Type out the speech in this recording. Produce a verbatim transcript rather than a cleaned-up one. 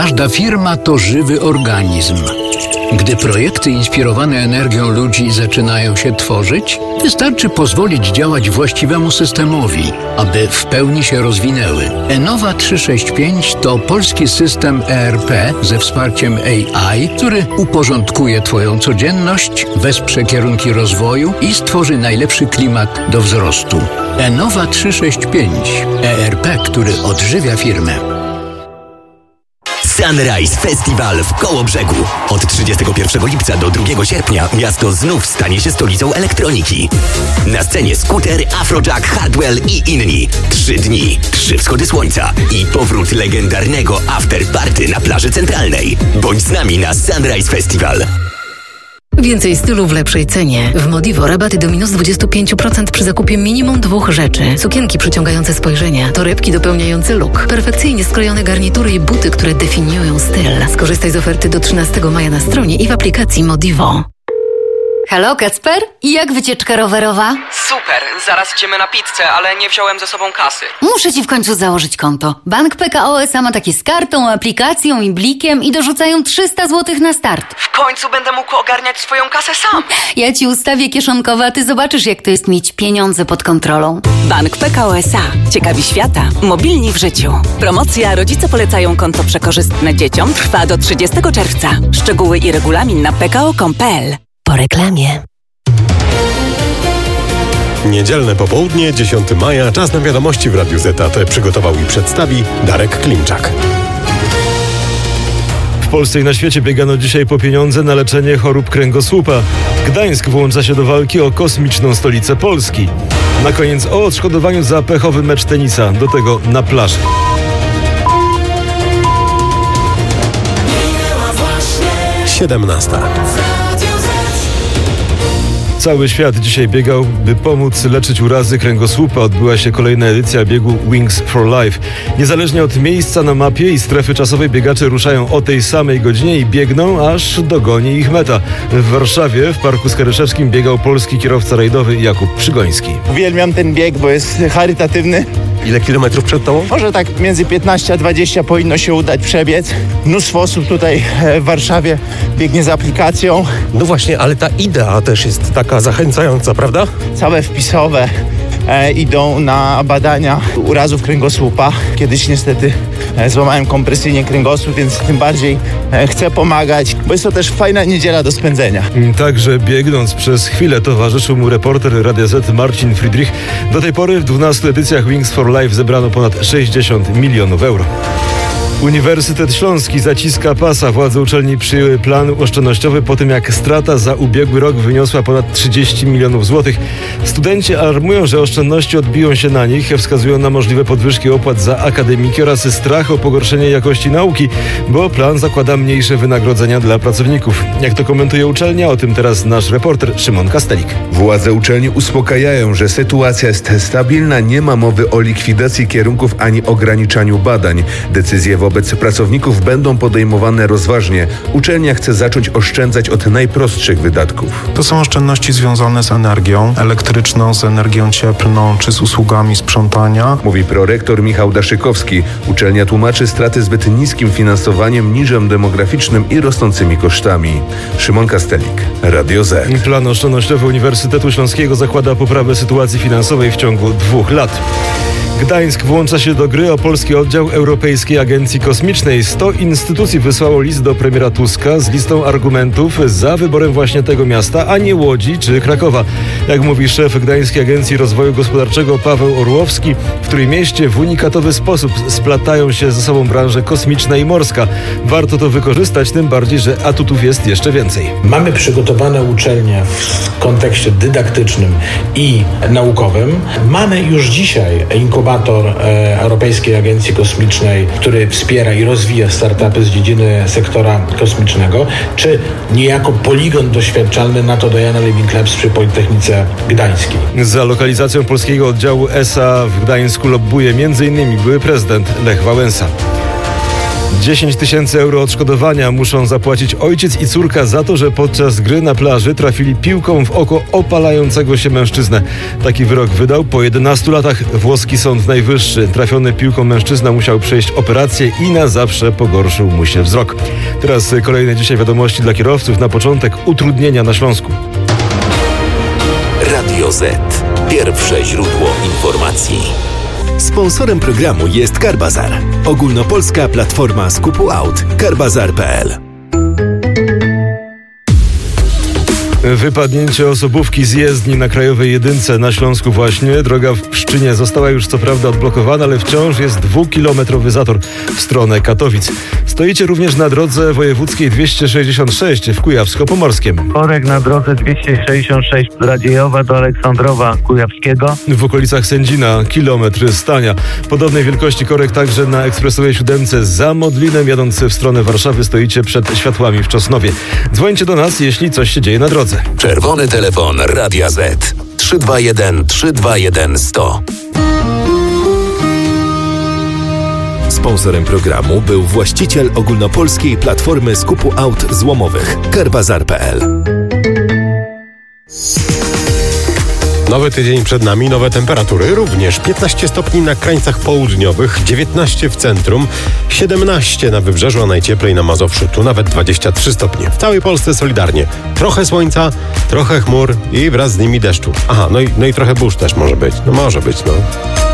Każda firma to żywy organizm. Gdy projekty inspirowane energią ludzi zaczynają się tworzyć, wystarczy pozwolić działać właściwemu systemowi, aby w pełni się rozwinęły. Enova trzysta sześćdziesiąt pięć to polski system E R P ze wsparciem A I, który uporządkuje Twoją codzienność, wesprze kierunki rozwoju i stworzy najlepszy klimat do wzrostu. Enova trzysta sześćdziesiąt pięć. E R P, który odżywia firmę. Sunrise Festival w Kołobrzegu. Od trzydziestego pierwszego lipca do drugiego sierpnia miasto znów stanie się stolicą elektroniki. Na scenie Scooter, Afrojack, Hardwell i inni. Trzy dni, trzy wschody słońca i powrót legendarnego afterparty na plaży centralnej. Bądź z nami na Sunrise Festival. Więcej stylu w lepszej cenie. W Modivo rabaty do minus dwadzieścia pięć procent przy zakupie minimum dwóch rzeczy. Sukienki przyciągające spojrzenie, torebki dopełniające look, perfekcyjnie skrojone garnitury i buty, które definiują styl. Skorzystaj z oferty do trzynastego maja na stronie i w aplikacji Modivo. Halo, Kacper? I jak wycieczka rowerowa? Super, zaraz idziemy na pizzę, ale nie wziąłem ze sobą kasy. Muszę ci w końcu założyć konto. Bank P K O S A ma takie z kartą, aplikacją i blikiem i dorzucają trzysta złotych na start. W końcu będę mógł ogarniać swoją kasę sam. Ja ci ustawię kieszonkowe, a ty zobaczysz, jak to jest mieć pieniądze pod kontrolą. Bank P K O S A. Ciekawi świata. Mobilni w życiu. Promocja Rodzice polecają konto przekorzystne dzieciom trwa do trzydziestego czerwca. Szczegóły i regulamin na p k o kropka com kropka p l. Po reklamie. Niedzielne popołudnie, dziesiątego maja, czas na wiadomości w Radiu Z. A te przygotował i przedstawi Darek Klimczak. W Polsce i na świecie biegano dzisiaj po pieniądze na leczenie chorób kręgosłupa. Gdańsk włącza się do walki o kosmiczną stolicę Polski. Na koniec o odszkodowaniu za pechowy mecz tenisa, do tego na plaży. siedemnasta. Cały świat dzisiaj biegał, by pomóc leczyć urazy kręgosłupa. Odbyła się kolejna edycja biegu Wings for Life. Niezależnie od miejsca na mapie i strefy czasowej biegacze ruszają o tej samej godzinie i biegną, aż dogoni ich meta. W Warszawie, w Parku Skaryszewskim biegał polski kierowca rajdowy Jakub Przygoński. Uwielbiam ten bieg, bo jest charytatywny. Ile kilometrów przed tobą? Może tak między piętnaście a dwadzieścia powinno się udać przebiec. Mnóstwo osób tutaj w Warszawie biegnie z aplikacją. No właśnie, ale ta idea też jest taka zachęcająca, prawda? Całe wpisowe e, idą na badania urazów kręgosłupa. Kiedyś niestety e, złamałem kompresyjnie kręgosłup, więc tym bardziej e, chcę pomagać, bo jest to też fajna niedziela do spędzenia. Także biegnąc przez chwilę towarzyszył mu reporter Radia Z Marcin Friedrich. Do tej pory w dwunastu edycjach Wings for Life zebrano ponad sześćdziesiąt milionów euro. Uniwersytet Śląski zaciska pasa. Władze uczelni przyjęły plan oszczędnościowy po tym, jak strata za ubiegły rok wyniosła ponad trzydzieści milionów złotych. Studenci alarmują, że oszczędności odbiją się na nich, wskazują na możliwe podwyżki opłat za akademiki oraz strach o pogorszenie jakości nauki, bo plan zakłada mniejsze wynagrodzenia dla pracowników. Jak to komentuje uczelnia? O tym teraz nasz reporter Szymon Kastelik. Władze uczelni uspokajają, że sytuacja jest stabilna, nie ma mowy o likwidacji kierunków ani ograniczaniu badań. Decyzje wobec pracowników będą podejmowane rozważnie. Uczelnia chce zacząć oszczędzać od najprostszych wydatków. To są oszczędności związane z energią elektryczną, z energią cieplną czy z usługami sprzątania. Mówi prorektor Michał Daszykowski. Uczelnia tłumaczy straty zbyt niskim finansowaniem, niżem demograficznym i rosnącymi kosztami. Szymon Kastelik, Radio Z. Plan oszczędnościowy Uniwersytetu Śląskiego zakłada poprawę sytuacji finansowej w ciągu dwóch lat. Gdańsk włącza się do gry o polski oddział Europejskiej Agencji Kosmicznej. sto instytucji wysłało list do premiera Tuska z listą argumentów za wyborem właśnie tego miasta, a nie Łodzi czy Krakowa. Jak mówi szef Gdańskiej Agencji Rozwoju Gospodarczego Paweł Orłowski, w którym mieście w unikatowy sposób splatają się ze sobą branże kosmiczna i morska. Warto to wykorzystać, tym bardziej, że atutów jest jeszcze więcej. Mamy przygotowane uczelnie w kontekście dydaktycznym i naukowym. Mamy już dzisiaj inkubator e, Europejskiej Agencji Kosmicznej, który wspiera i rozwija startupy z dziedziny sektora kosmicznego, czy niejako poligon doświadczalny NATO Diana Living Labs przy Politechnice Gdańskiej. Za lokalizacją polskiego oddziału E S A w Gdańsku lobbuje m.in. były prezydent Lech Wałęsa. dziesięć tysięcy euro odszkodowania muszą zapłacić ojciec i córka za to, że podczas gry na plaży trafili piłką w oko opalającego się mężczyznę. Taki wyrok wydał po jedenastu latach włoski Sąd Najwyższy. Trafiony piłką mężczyzna musiał przejść operację i na zawsze pogorszył mu się wzrok. Teraz kolejne dzisiaj wiadomości dla kierowców. Na początek utrudnienia na Śląsku. Radio Z. Pierwsze źródło informacji. Sponsorem programu jest Carbazar. Ogólnopolska platforma skupu aut. Carbazar kropka p l. Wypadnięcie osobówki z jezdni na Krajowej Jedynce na Śląsku właśnie. Droga w Pszczynie została już co prawda odblokowana, ale wciąż jest dwukilometrowy zator w stronę Katowic. Stoicie również na drodze wojewódzkiej dwieście sześćdziesiąt sześć w Kujawsko-Pomorskiem. Korek na drodze dwieście sześćdziesiąt sześć z Radziejowa do Aleksandrowa Kujawskiego. W okolicach Sędzina kilometr stania. Podobnej wielkości korek także na ekspresowej siódemce za Modlinem jadąc w stronę Warszawy stoicie przed światłami w Czosnowie. Dzwońcie do nas, jeśli coś się dzieje na drodze. Czerwony telefon Radia Z trzy dwa jeden trzy dwa jeden sto. Sponsorem programu był właściciel ogólnopolskiej platformy skupu aut złomowych Carbazar kropka p l. Nowy tydzień przed nami, nowe temperatury, również piętnaście stopni na krańcach południowych, dziewiętnaście w centrum, siedemnaście na wybrzeżu, a najcieplej na Mazowszu, tu nawet dwadzieścia trzy stopnie. W całej Polsce solidarnie. Trochę słońca, trochę chmur i wraz z nimi deszczu. Aha, no i, no i trochę burz też może być. No może być, no.